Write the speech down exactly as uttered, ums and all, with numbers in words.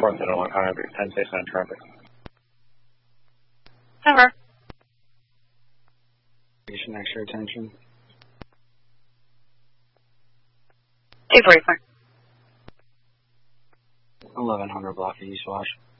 fourth and along Highway ten six nine traffic. Over. Station extra attention. eight forty-four. eleven hundred block of East Wash.